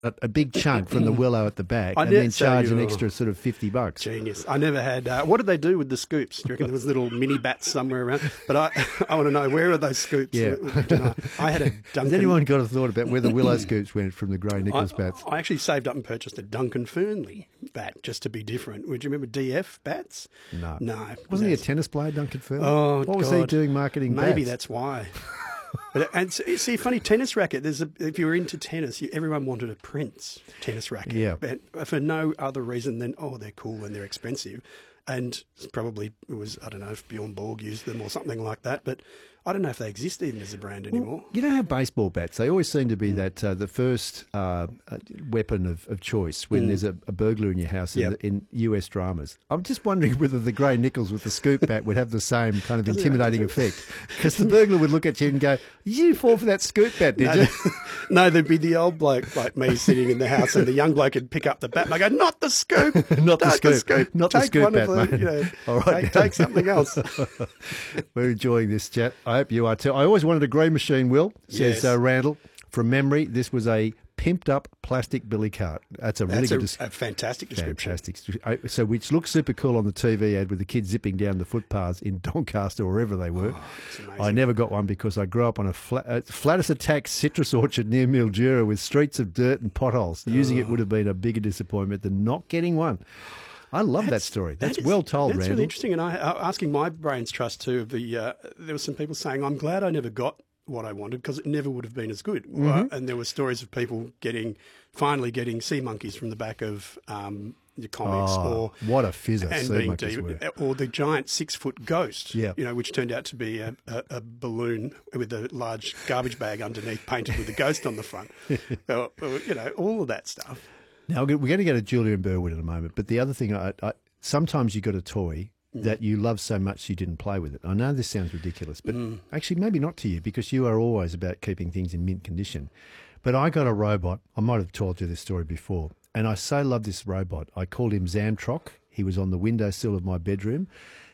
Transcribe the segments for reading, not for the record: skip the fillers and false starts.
a big chunk from the willow at the back I and did then say charge you an were- extra sort of $50. Genius. I never had. What did they do with the scoops? Do you reckon there was little mini bats somewhere around? But I want to know, where are those scoops? Yeah. I had a Duncan. Has anyone got a thought about where the willow scoops went from the Grey Nichols bats? I actually saved up and purchased a Duncan Fernley bat just to be different. Would you remember DF bats? No. No. Wasn't he a that's- tennis player, Duncan Fernley? Oh, what was he God. doing marketing Maybe bats? that's why. And see, funny tennis racket. If you were into tennis, everyone wanted a Prince tennis racket. Yeah. But for no other reason than they're cool and they're expensive, and probably it was, I don't know if Bjorn Borg used them or something like that. But I don't know if they exist even as a brand anymore. You know how baseball bats, they always seem to be that the first weapon of choice when there's a burglar in your house in US dramas. I'm just wondering whether the Grey Nichols with the scoop bat would have the same kind of intimidating effect. Because the burglar would look at you and go, you fall for that scoop bat, did you? No, there'd be the old bloke like me sitting in the house, and the young bloke would pick up the bat and I go, not the scoop, Not the Don't scoop. Not the take scoop one bat, of the, mate. All right. take something else. We're enjoying this chat. I hope you are too. I always wanted a grey machine, Will, says Yes. Randall. From memory, this was a pimped up plastic billy cart. That's a really That's good a fantastic description. Fantastic. So, which looks super cool on the TV ad with the kids zipping down the footpaths in Doncaster or wherever they were. It's amazing. I never got one because I grew up on a flattest attack citrus orchard near Mildura with streets of dirt and potholes. Using it would have been a bigger disappointment than not getting one. I love that story. That's well told, That's Randall. really interesting. And asking my brain's trust too. There were some people saying, "I'm glad I never got what I wanted because it never would have been as good." And there were stories of people finally getting sea monkeys from the back of your comics, Oh, what a fizzer and sea being monkeys were. or the giant 6-foot ghost, Yeah. which turned out to be a balloon with a large garbage bag underneath, painted with a ghost on the front. All of that stuff. Now, we're going to go to Julia and Burwood in a moment, but the other thing, sometimes you got a toy that you love so much you didn't play with it. I know this sounds ridiculous, but actually maybe not to you because you are always about keeping things in mint condition. But I got a robot. I might have told you this story before, and I so love this robot. I called him Xantrock. He was on the windowsill of my bedroom.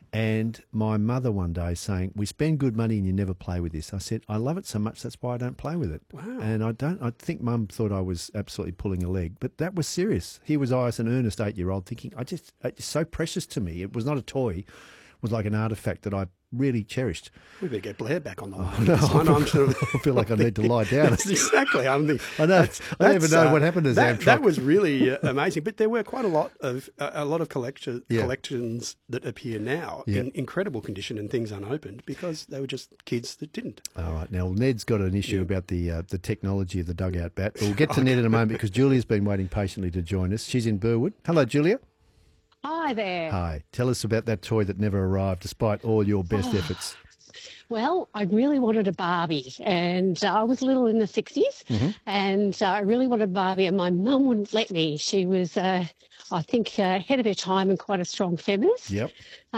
And my mother one day saying, we spend good money and you never play with this. I said, I love it so much, that's why I don't play with it. Wow. And I think Mum thought I was absolutely pulling a leg, but that was serious. Here was I as an earnest 8-year-old thinking, it's so precious to me. It was not a toy. It was like an artefact that I really cherished. We better get Blair back on the line. I feel like I need to lie down. That's exactly. I know. I never know what happened to that. Xantrock. That was really amazing. But there were quite a lot of collections that appear now in incredible condition and things unopened because they were just kids that didn't. All right. Now, Ned's got an issue about the technology of the dugout bat. We'll get to Ned in a moment because Julia's been waiting patiently to join us. She's in Burwood. Hello, Julia. Hi there. Hi. Tell us about that toy that never arrived despite all your best efforts. Well, I really wanted a Barbie, and I was little in the 60s, and I really wanted a Barbie, and my mum wouldn't let me. She was, I think, ahead of her time and quite a strong feminist. Yep.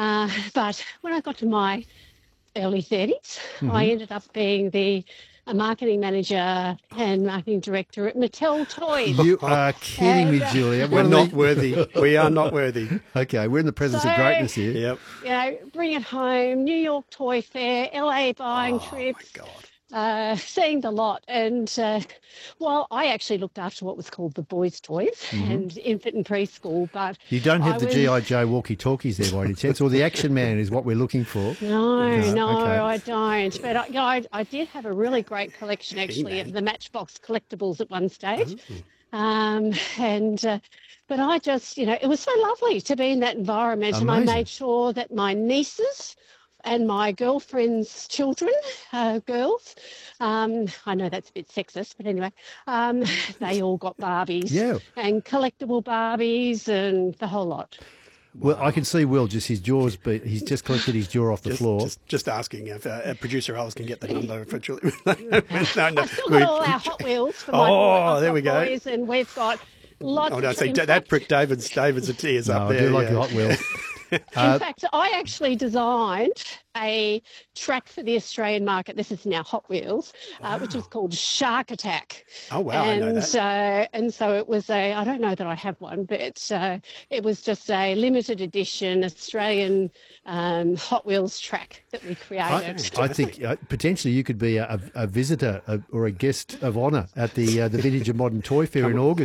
But when I got to my early 30s, I ended up being a marketing manager and marketing director at Mattel Toys. You are kidding me, And, Julia. We're not worthy. We are not worthy. Okay, we're in the presence of So- greatness here. Yep. You know, bring it home, New York Toy Fair, LA buying trips. God. Seeing the lot. And well, I actually looked after what was called the boys' toys and infant and preschool. But You don't have I the was- G.I. Joe walkie-talkies there by any chance, or the Action Man is what we're looking for. No, Okay. I don't. But I did have a really great collection actually of the Matchbox collectibles at one stage. But I just, it was so lovely to be in that environment. And I Amazing. made sure that my nieces and my girlfriend's children, girls, I know that's a bit sexist, but anyway, they all got Barbies. Yeah. And collectible Barbies and the whole lot. Well, I can see Will, just his jaws, but he's just collected his jaw off the floor. Just asking if producer Alice can get the number for Julie. no. I still got all our Hot Wheels for my there we go. boys, and we've got lots Oh, no, of see, in that fact- pricked David's tears No, up I there. do like yeah. the Hot Wheels. In fact, I actually designed a track for the Australian market. This is now Hot Wheels, which was called Shark Attack. Oh, wow, I know that. And so it was I don't know that I have one, but it was just a limited edition Australian Hot Wheels track that we created. I think potentially you could be a visitor or a guest of honour at the Vintage and Modern Toy Fair in August.